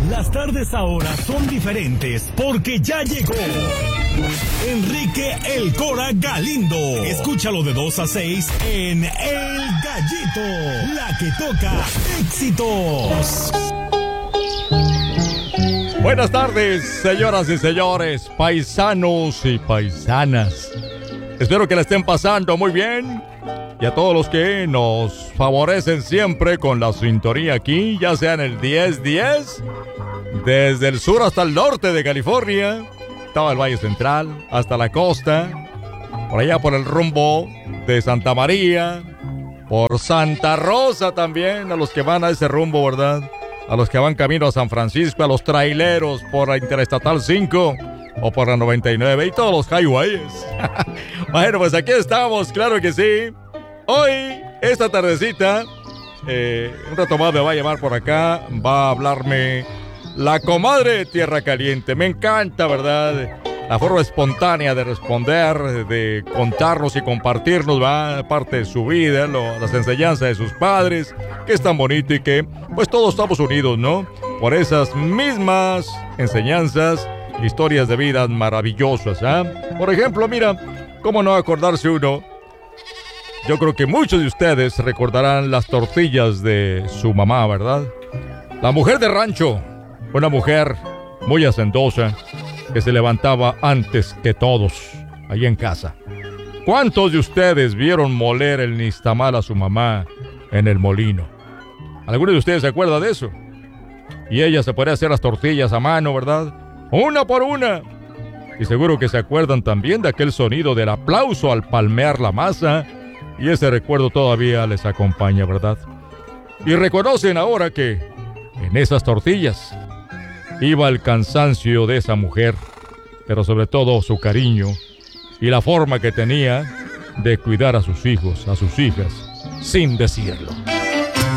Las tardes ahora son diferentes porque ya llegó Enrique El Cora Galindo. Escúchalo de 2 a 6 en El Gallito, la que toca éxitos. Buenas tardes, señoras y señores, paisanos y paisanas. Espero que la estén pasando muy bien. Y a todos los que nos favorecen siempre con la sintonía aquí, ya sea en el 1010, desde el sur hasta el norte de California, todo el Valle Central, hasta la costa, por allá por el rumbo de Santa María, por Santa Rosa también, a los que van a ese rumbo, ¿verdad? A los que van camino a San Francisco, a los traileros por la Interestatal 5 o por la 99 y todos los highways. Bueno, pues aquí estamos, claro que sí. Hoy, esta tardecita, un rato más me va a llamar por acá, va a hablarme la comadre de Tierra Caliente. Me encanta, ¿verdad? La forma espontánea de responder, de contarnos y compartirnos, ¿va? Parte de su vida, las enseñanzas de sus padres, que es tan bonito y que, pues todos estamos unidos, ¿no? Por esas mismas enseñanzas, historias de vida maravillosas, ¿ah? Por ejemplo, mira, ¿cómo no acordarse uno? Yo creo que muchos de ustedes recordarán las tortillas de su mamá, ¿verdad? La mujer de rancho, una mujer muy hacendosa, que se levantaba antes que todos, ahí en casa. ¿Cuántos de ustedes vieron moler el nixtamal a su mamá en el molino? ¿Algunos de ustedes se acuerdan de eso? Y ella se podía hacer las tortillas a mano, ¿verdad? Una por una. Y seguro que se acuerdan también de aquel sonido del aplauso al palmear la masa. Y ese recuerdo todavía les acompaña, ¿verdad? Y reconocen ahora que en esas tortillas iba el cansancio de esa mujer, pero sobre todo su cariño y la forma que tenía de cuidar a sus hijos, a sus hijas, sin decirlo.